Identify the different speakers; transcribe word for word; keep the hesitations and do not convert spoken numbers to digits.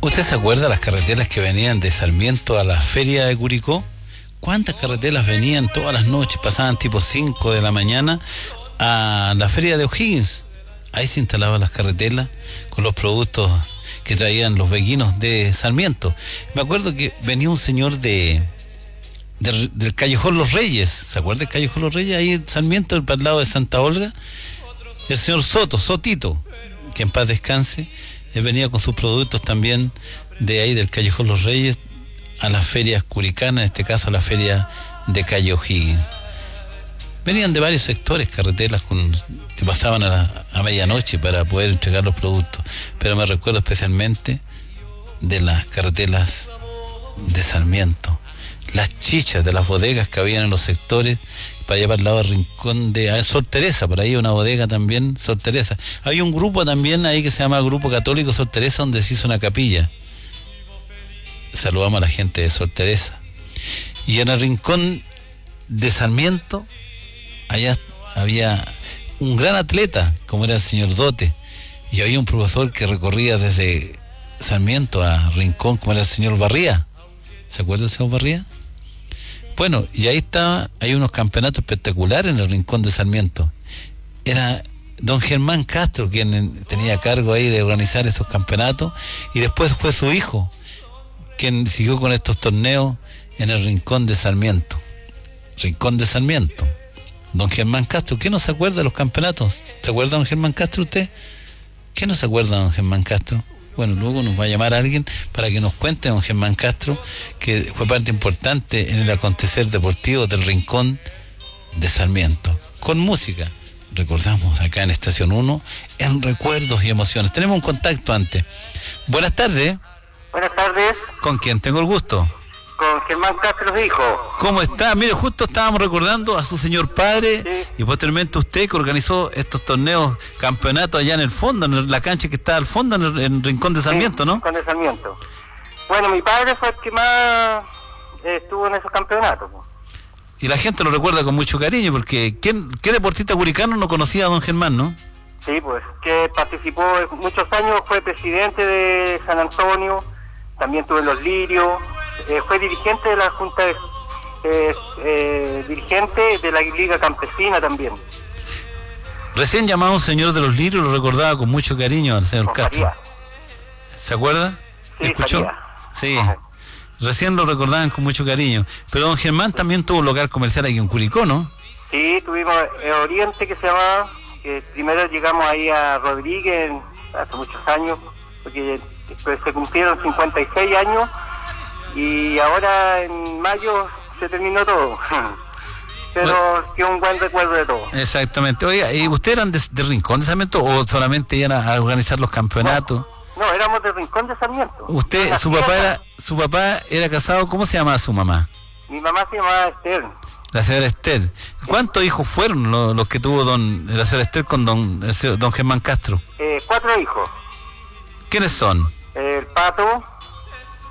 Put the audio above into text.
Speaker 1: ¿Usted se acuerda de las carreteras que venían de Sarmiento a la feria de Curicó? ¿Cuántas carreteras venían todas las noches? Pasaban tipo cinco de la mañana a la feria de O'Higgins. Ahí se instalaban las carreteras con los productos que traían los beguinos de Sarmiento. Me acuerdo que venía un señor de, de del Callejón Los Reyes. ¿Se acuerda del Callejón Los Reyes? Ahí en Sarmiento, al lado de Santa Olga. El señor Soto, Sotito, que en paz descanse. Él venía con sus productos también de ahí del Callejón Los Reyes a las ferias curicanas, en este caso a la feria de Calle O'Higgins. Venían de varios sectores carreteras con, que pasaban a, la, a medianoche para poder entregar los productos, pero me recuerdo especialmente de las carreteras de Sarmiento, las chichas de las bodegas que habían en los sectores para allá para el lado del rincón de ah, Sor Teresa, por ahí una bodega también, Sor Teresa. Había un grupo también ahí que se llama Grupo Católico Sor Teresa, donde se hizo una capilla. Saludamos a la gente de Sor Teresa. Y en el rincón de Sarmiento, allá había un gran atleta, como era el señor Dote, y había un profesor que recorría desde Sarmiento a Rincón, como era el señor Barría. ¿Se acuerda del señor Barría? Bueno, y ahí estaba, hay unos campeonatos espectaculares en el Rincón de Sarmiento. Era don Germán Castro quien tenía cargo ahí de organizar esos campeonatos, y después fue su hijo quien siguió con estos torneos en el Rincón de Sarmiento. Rincón de Sarmiento. Don Germán Castro, ¿qué no se acuerda de los campeonatos? ¿Se acuerda don Germán Castro usted? ¿Qué no se acuerda don Germán Castro? Bueno, luego nos va a llamar alguien para que nos cuente don Germán Castro, que fue parte importante en el acontecer deportivo del Rincón de Sarmiento. Con música, recordamos acá en Estación uno, en Recuerdos y Emociones. Tenemos un contacto antes. Buenas tardes.
Speaker 2: Buenas tardes.
Speaker 1: ¿Con quién tengo el gusto?
Speaker 2: Con Germán Castro, hijo.
Speaker 1: ¿Cómo está? Mire, justo estábamos recordando a su señor padre,
Speaker 2: sí.
Speaker 1: Y posteriormente usted que organizó estos torneos, campeonatos allá en el fondo, en la cancha que está al fondo, en el en Rincón de Sarmiento,
Speaker 2: sí,
Speaker 1: ¿no?
Speaker 2: Rincón de Sarmiento. Bueno, mi padre fue el que más eh, estuvo en esos campeonatos. Pues.
Speaker 1: Y la gente lo recuerda con mucho cariño, porque ¿quién, qué deportista curicano no conocía a don Germán, no?
Speaker 2: Sí, pues, que participó muchos años, fue presidente de San Antonio, también tuvo en Los Lirios. Eh, fue dirigente de la Junta, de, eh, eh, dirigente de la Liga Campesina también.
Speaker 1: Recién llamado un señor de Los Lirios, lo recordaba con mucho cariño al señor
Speaker 2: Con
Speaker 1: Castro.
Speaker 2: María.
Speaker 1: ¿Se acuerda?
Speaker 2: Sí,
Speaker 1: ¿Escuchó?
Speaker 2: María.
Speaker 1: Sí. Recién lo recordaban con mucho cariño. Pero don Germán también tuvo un local comercial aquí en Curicó, ¿no?
Speaker 2: Sí, tuvimos eh, Oriente, que se llamaba, que primero llegamos ahí a Rodríguez hace muchos años, porque pues, se cumplieron cincuenta y seis años. Y ahora en mayo se terminó todo. Pero bueno, quedó un buen recuerdo de todo.
Speaker 1: Exactamente. Oiga, ¿y ustedes eran de, de Rincón de Sarmiento o solamente iban a, a organizar los campeonatos?
Speaker 2: No, no, éramos de Rincón de Sarmiento.
Speaker 1: Usted, su papá era su papá era casado, ¿cómo se llamaba su mamá?
Speaker 2: Mi mamá se llamaba Esther.
Speaker 1: La señora Esther. ¿Cuántos hijos fueron los, los que tuvo don la señora Esther con don, el, don Germán Castro?
Speaker 2: Eh, cuatro hijos.
Speaker 1: ¿Quiénes son?
Speaker 2: El Pato,